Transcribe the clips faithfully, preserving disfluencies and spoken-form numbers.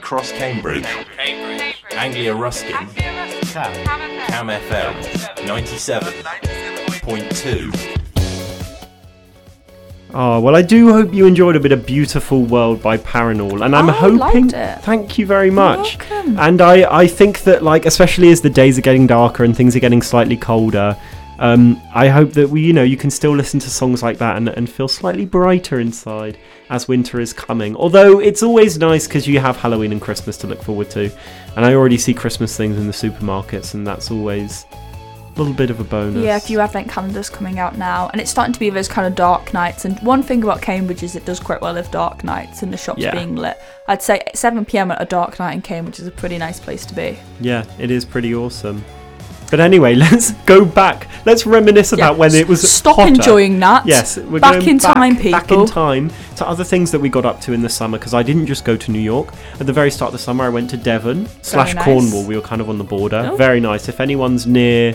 across Cambridge. Cambridge. Anglia Ruskin. Cam. Cam F M. ninety-seven point two. Oh, well, I do hope you enjoyed a bit of Beautiful World by Parannoul, and I'm I hoping... liked it. Thank you very much. You're welcome. And I, I think that, like, especially as the days are getting darker and things are getting slightly colder, um, I hope that, we, you know, you can still listen to songs like that and, and feel slightly brighter inside as winter is coming. Although it's always nice because you have Halloween and Christmas to look forward to, and I already see Christmas things in the supermarkets, and that's always... little bit of a bonus. Yeah, a few advent calendars coming out now, and it's starting to be those kind of dark nights. And one thing about Cambridge is it does quite well with dark nights and the shops Yeah. being lit. I'd say seven p.m. at a dark night in Cambridge is a pretty nice place to be. Yeah, it is pretty awesome. But anyway, let's go back. Let's reminisce about Yeah, when it was Stop hotter. enjoying that. Yes, we're back going in back, time, people. Back in time to other things that we got up to in the summer, because I didn't just go to New York. At the very start of the summer, I went to Devon slash nice. Cornwall. We were kind of on the border. Oh. Very nice. If anyone's near...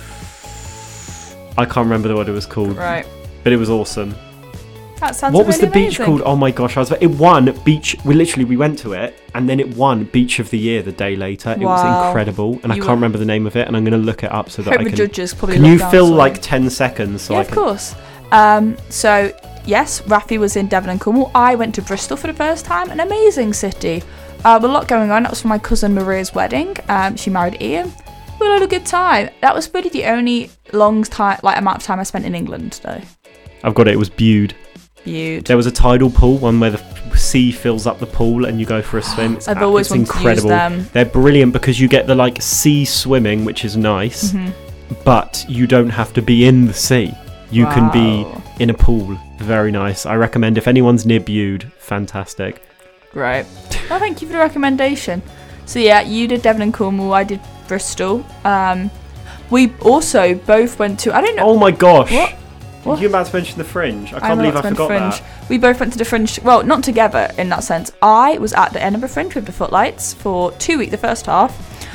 I can't remember what it was called. Right. But it was awesome. That sounds What was really the beach amazing. called? Oh my gosh, I was. It won beach. We literally we went to it, and then it won Beach of the Year the day later. It was Wow. incredible, and I You can't were- remember the name of it, and I'm going to look it up so that Hope I the can. judges probably Can look you down fill for like you. ten seconds so Yeah, I of can? course. Um, so yes, Rafi was in Devon and Cornwall. I went to Bristol for the first time. An amazing city. Uh, with a lot going on. That was for my cousin Maria's wedding. Um, she married Ian. We had a good time. That was really the only long time, like amount of time I spent in England, though. I've got it. It was Bude. Bude. There was a tidal pool, one where the f- sea fills up the pool and you go for a swim. It's, I've always it's wanted to use incredible. them. They're brilliant because you get the like sea swimming, which is nice, Mm-hmm. but you don't have to be in the sea. You can be Wow. in a pool. Very nice. I recommend if anyone's near Bude, fantastic. Right. Well, thank you for the recommendation. So yeah, you did Devon and Cornwall. I did Bristol. Um, we also both went to. I don't know. Oh my gosh. What? What? You're about to mention the Fringe. I can't I'm believe I about to forgot mention that. Fringe. We both went to the Fringe. Well, not together in that sense. I was at the Edinburgh Fringe with the Footlights for two weeks, the first half.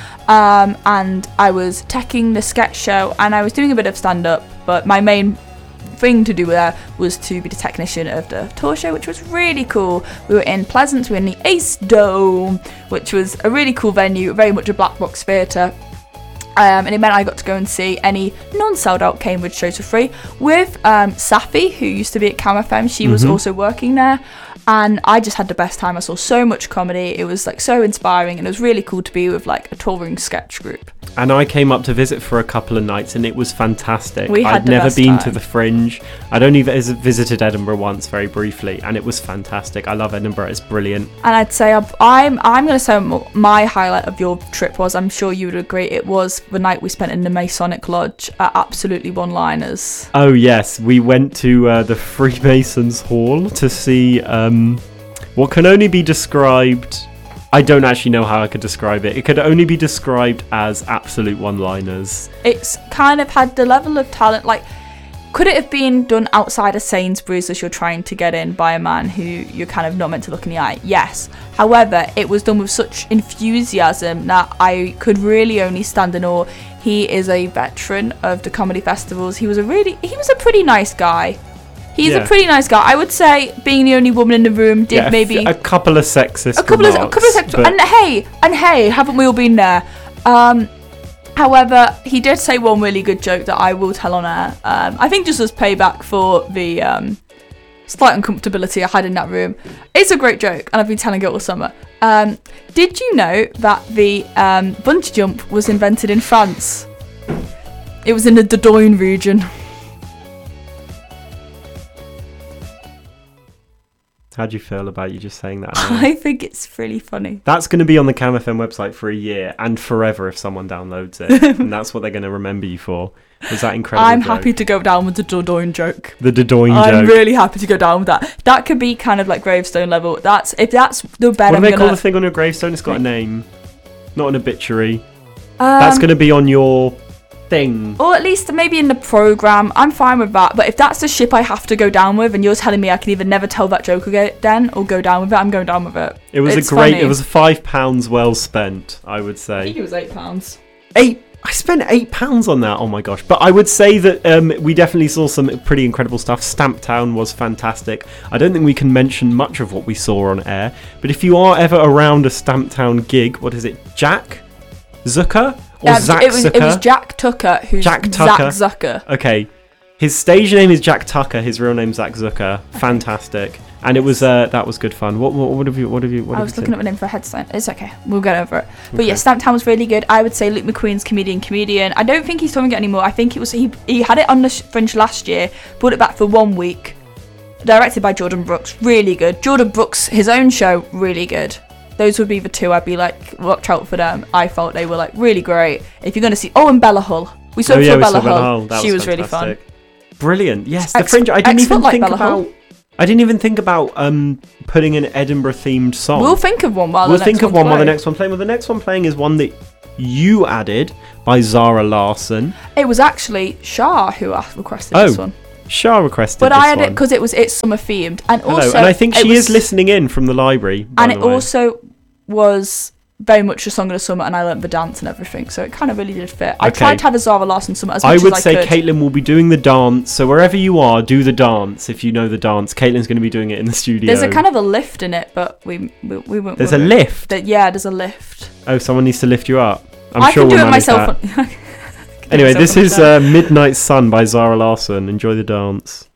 Um, and I was teching the sketch show and I was doing a bit of stand-up, but my main thing to do there was to be the technician of the tour show, which was really cool. We were in Pleasance, we were in the Ace Dome, which was a really cool venue, very much a black box theatre. Um, and it meant I got to go and see any non-sold out Cambridge shows for free with um, Safi, who used to be at Cam F M. She was Mhm. also working there, and I just had the best time. I saw so much comedy. It was like so inspiring, and it was really cool to be with like a touring sketch group. And I came up to visit for a couple of nights and it was fantastic. We had I'd the never best been time. to the Fringe. I'd only vis- visited Edinburgh once very briefly and it was fantastic. I love Edinburgh. It's brilliant. And I'd say I've, I'm I'm going to say m- my highlight of your trip was, I'm sure you would agree, it was the night we spent in the Masonic Lodge at Absolutely One-Liners. Oh yes, we went to uh, the Freemasons Hall to see um, what can only be described... I don't actually know how I could describe it. It could only be described as absolute one-liners. It's kind of had the level of talent, like, could it have been done outside of Sainsbury's as you're trying to get in by a man who you're kind of not meant to look in the eye? Yes. However, it was done with such enthusiasm that I could really only stand in awe. He is a veteran of the comedy festivals. He was a really, he was a pretty nice guy. He's Yeah. a pretty nice guy. I would say, being the only woman in the room, did Yeah, maybe a couple of sexist a couple of a remarks, couple of sexual, but- and hey, and hey, haven't we all been there? Um, however, he did say one really good joke that I will tell on air. Um, I think just as payback for the um, slight uncomfortability I had in that room. It's a great joke, and I've been telling it all summer. Um, did you know that the um, bungee jump was invented in France? It was in the Dordogne region. How do you feel about you just saying that? I think it's really funny. That's going to be on the Cam F M website for a year and forever if someone downloads it. And that's what they're going to remember you for. Was that incredible I'm joke? happy to go down with the Dordogne joke. The Dordogne I'm joke. really happy to go down with that. That could be kind of like gravestone level. That's if that's the bed What I'm do they gonna. call the thing on your gravestone? It's got a name. Not an obituary. um, That's going to be on your thing. Or at least maybe in the programme. I'm fine with that. But if that's the ship I have to go down with, and you're telling me I can either never tell that joke again or go down with it, I'm going down with it. It was It's a great. funny. It was five pounds well spent, I would I say. think it was eight pounds. Eight I spent eight pounds on that. Oh my gosh! But I would say that um, we definitely saw some pretty incredible stuff. Stamptown was fantastic. I don't think we can mention much of what we saw on air. But if you are ever around a Stamptown gig, what is it? Jack Zucker or Um, Zach it was Zucker? it was Jack Tucker, who's Jack Tucker. Zach Zucker. Okay, his stage name is Jack Tucker. His real name's Zach Zucker. Fantastic. And it was uh, that was good fun. What what, what have you what have you? What I have was you looking seen? up a name for a headstone. It's okay. We'll get over it. But Okay. yeah, Stamptown was really good. I would say Luke McQueen's comedian comedian. I don't think he's touring it anymore. I think it was he he had it on the Fringe last year, brought it back for one week. Directed by Jordan Brooks, really good. Jordan Brooks, his own show, really good. Those would be the two I'd be like, watch out for them. I felt they were like really great. If you're going to see, oh, and Bella Hull. We saw Oh yeah, we Bella saw Bella Hull. Hull. That She was was really fun. fantastic. Brilliant. Yes, the Ex- Fringe. I didn't even Ex-Footlight think Bella about. Hull. I didn't even think about um, putting an Edinburgh themed song. We'll think of one while We'll the think next of one while the plays. next one playing. Well, the next one playing is one that you added by Zara Larson. It was actually Shah who asked, requested Oh, this one. Shah requested But this I had one. it because it was it's summer themed, and Hello, also and I think it she was- is listening in from the library. By and the it way. also was very much a song of the summer, and I learnt the dance and everything, so it kind of really did fit. I Okay. tried to have a Zara Larson summer as much I would as I say could. Caitlin will be doing the dance. So wherever you are, do the dance. If you know the dance, Caitlin's going to be doing it in the studio. There's a kind of a lift in it, but we we, we won't. There's we a won't- lift. that- yeah, there's a lift. Oh, someone needs to lift you up. I'm I sure can do we'll it manage myself. that. on- I can do it Anyway, myself this on the is show. uh, Midnight Sun by Zara Larson. Enjoy the dance.